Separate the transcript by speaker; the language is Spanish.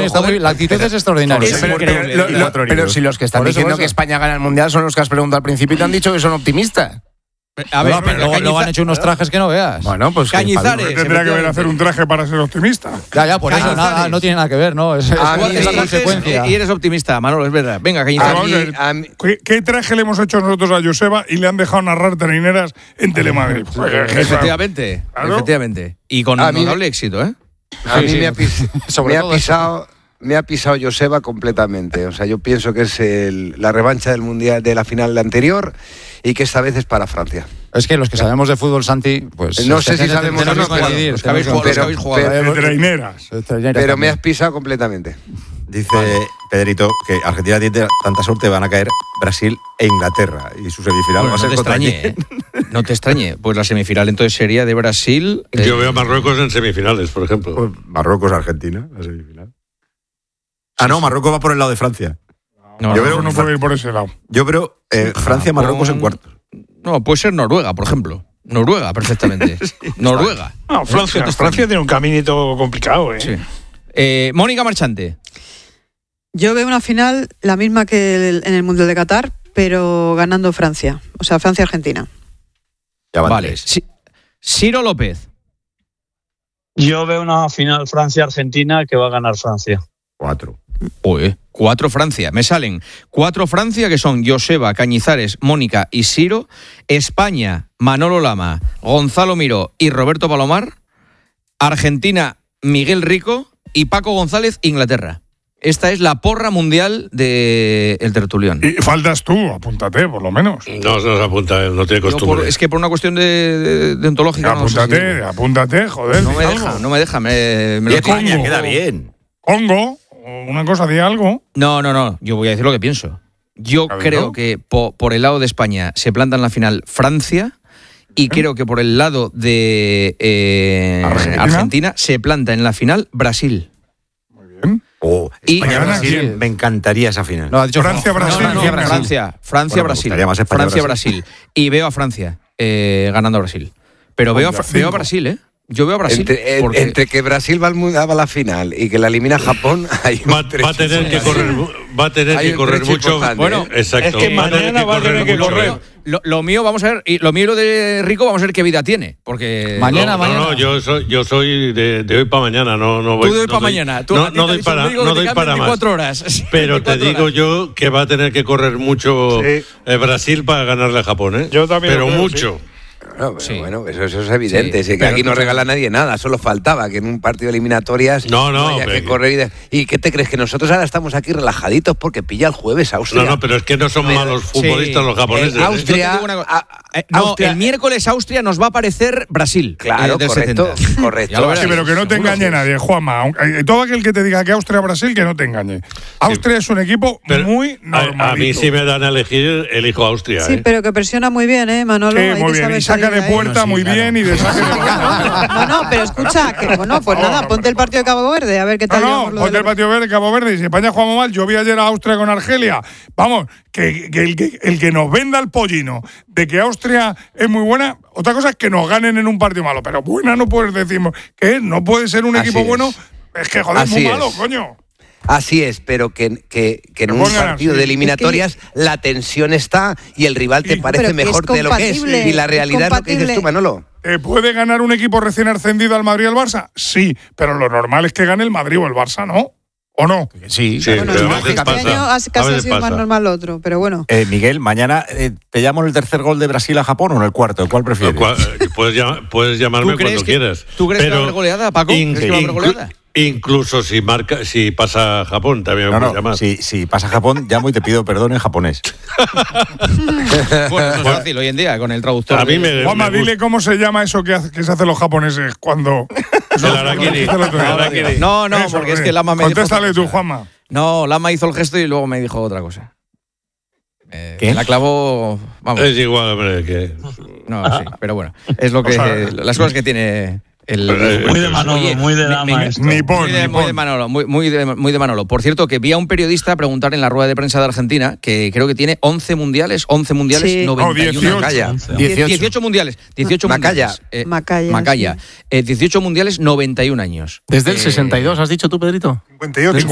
Speaker 1: está muy, la actitud es extraordinaria.
Speaker 2: Pero si los que están diciendo que España gana el Mundial son los que has preguntado al principio y te han dicho que son optimistas.
Speaker 1: A ver, pero luego han hecho unos trajes que no veas.
Speaker 2: Bueno, pues
Speaker 3: Cañizares. Tendría que ver hacer un traje para ser optimista.
Speaker 1: Ya, por eso nada, no tiene nada que ver, ¿no? Es la consecuencia.
Speaker 4: Y eres optimista, Manolo, es verdad. Venga, Cañizares.
Speaker 3: ¿Qué traje le hemos hecho nosotros a Joseba y le han dejado narrar Traineras en Telemadrid?
Speaker 4: Efectivamente,
Speaker 3: claro.
Speaker 4: Efectivamente. Y con notable éxito, ¿eh?
Speaker 5: A mí me ha pisado Joseba completamente. O sea, yo pienso que es la revancha del Mundial de la final anterior y que esta vez es para Francia.
Speaker 1: Es que los que sabemos de fútbol, Santi, pues...
Speaker 5: No sé si sabemos o no,
Speaker 4: los que habéis jugado.
Speaker 3: Traineras.
Speaker 5: Pero me has pisado completamente.
Speaker 6: Dice Pedrito que Argentina tiene tanta suerte, van a caer Brasil e Inglaterra. Y su semifinal va a ser contra
Speaker 4: quién. No te extrañe. Pues la semifinal entonces sería de Brasil...
Speaker 7: Yo veo a Marruecos en semifinales, por ejemplo.
Speaker 6: Pues Marruecos-Argentina, la semifinal. No, Marruecos va por el lado de Francia.
Speaker 3: No puede ir por ese lado.
Speaker 6: Yo creo Francia-Marruecos en cuartos.
Speaker 4: No, puede ser Noruega, por ejemplo. Noruega, perfectamente. Sí, Noruega.
Speaker 8: No, Francia tiene un caminito complicado, ¿eh?
Speaker 4: Sí. Mónica Marchante.
Speaker 9: Yo veo una final la misma que en el Mundial de Qatar, pero ganando Francia. O sea, Francia-Argentina.
Speaker 4: Vale. Ciro López.
Speaker 8: Yo veo una final Francia-Argentina que va a ganar Francia.
Speaker 6: 4.
Speaker 4: 4 Francia. Me salen 4 Francia, que son Joseba, Cañizares, Mónica y Ciro. España, Manolo Lama, Gonzalo Miró y Roberto Palomar. Argentina, Miguel Rico y Paco González, Inglaterra. Esta es la porra mundial del tertulión.
Speaker 3: Y faltas tú, apúntate, por lo menos.
Speaker 7: No se apunta, no tiene costumbre.
Speaker 4: Es que por una cuestión de ontológica...
Speaker 3: Apúntate, joder.
Speaker 4: No me deja. Me lo
Speaker 6: España queda bien.
Speaker 3: Congo, una cosa de algo.
Speaker 4: No. Yo voy a decir lo que pienso. Yo creo que por el lado de España se planta en la final Francia y creo que por el lado de Argentina se planta en la final Brasil.
Speaker 6: España-Brasil, me encantaría esa final.
Speaker 1: No, ha dicho
Speaker 4: Francia-Brasil. Francia-Brasil. Y veo a Francia ganando a Brasil. Pero veo a Brasil, ¿eh? Yo veo a Brasil.
Speaker 5: Entre que Brasil va a la final y que la elimina Japón,
Speaker 7: va a tener que correr mucho.
Speaker 4: Bueno,
Speaker 7: exacto.
Speaker 8: Es que mañana va a tener que correr.
Speaker 4: Lo mío, vamos a ver, y lo mío y lo de Rico, vamos a ver qué vida tiene. Porque
Speaker 1: mañana.
Speaker 7: No, yo soy de hoy para mañana. No voy.
Speaker 4: Tú de hoy para mañana.
Speaker 7: No doy para más.
Speaker 4: 24 horas.
Speaker 7: Pero te digo yo que va a tener que correr mucho Brasil para ganarle a Japón, ¿eh?
Speaker 8: Yo también.
Speaker 7: Pero mucho.
Speaker 5: Bueno, eso es evidente. Sí, que aquí no regala nadie nada. Solo faltaba que en un partido de eliminatorias haya que correr. ¿Y qué te crees? Que nosotros ahora estamos aquí relajaditos porque pilla el jueves Austria.
Speaker 7: No, pero es que no son malos futbolistas los japoneses.
Speaker 5: Austria.
Speaker 4: El miércoles Austria nos va a aparecer Brasil.
Speaker 5: Claro, correcto.
Speaker 3: Sí, pero que no te engañe nadie, Juanma. Todo aquel que te diga que Austria-Brasil, que no te engañe. Austria es un equipo muy normalito.
Speaker 7: A mí si me dan a elegir, elijo Austria.
Speaker 9: Sí, pero que presiona muy bien, Manolo.
Speaker 3: Muy bien. Y saca de puerta muy bien y de saque de puerta.
Speaker 9: No, pero escucha, pues nada, ponte el partido de Cabo Verde, a ver qué tal.
Speaker 3: Ponte el partido de Cabo Verde. Y si España jugamos mal, yo vi ayer a Austria con Argelia. Vamos, que el que nos venda el pollino de que Austria es muy buena, otra cosa es que nos ganen en un partido malo, pero buena no puedes decirnos que no puede ser un equipo bueno. Es que joder, es muy malo, coño.
Speaker 5: Así es, pero que en un partido de eliminatorias la tensión está y el rival te parece mejor de lo que es. Y la realidad es lo que dices tú, Manolo.
Speaker 3: ¿Puede ganar un equipo recién ascendido al Madrid o al Barça? Sí, pero lo normal es que gane el Madrid o el Barça, ¿no? ¿O no?
Speaker 6: Sí.
Speaker 9: Bueno, este año casi ha sido más normal lo otro, pero bueno.
Speaker 6: Miguel, mañana te llamo el tercer gol de Brasil a Japón o en el cuarto. ¿Cuál prefieres?
Speaker 7: Puedes llamarme cuando quieras.
Speaker 4: ¿Tú crees que va a haber goleada, Paco? ¿Crees que va a haber goleada?
Speaker 7: Incluso si pasa Japón, también me puedes llamar.
Speaker 6: Si pasa Japón, llamo y te pido perdón en japonés.
Speaker 4: Bueno, es fácil hoy en día con el traductor.
Speaker 7: A mí
Speaker 3: Juanma, dile cómo se llama eso que se hacen los japoneses cuando...
Speaker 7: El harakiri.
Speaker 4: No, porque es que Lama me dijo...
Speaker 3: Contéstale tú, Juanma.
Speaker 4: No, Lama hizo el gesto y luego me dijo otra cosa.
Speaker 6: ¿Qué?
Speaker 4: La clavó... Vamos.
Speaker 7: Es igual, hombre, que...
Speaker 4: No, sí, pero bueno. Es lo que... las cosas que tiene...
Speaker 8: muy de Manolo, muy de Lama.
Speaker 4: Muy de Manolo. Por cierto, que vi a un periodista preguntar en la rueda de prensa de Argentina, que creo que tiene 11 mundiales, sí. 91. 18 mundiales. 18 Macaya. 18 mundiales, 91 años.
Speaker 2: Desde el 62, ¿has dicho tú, Pedrito?
Speaker 3: 58.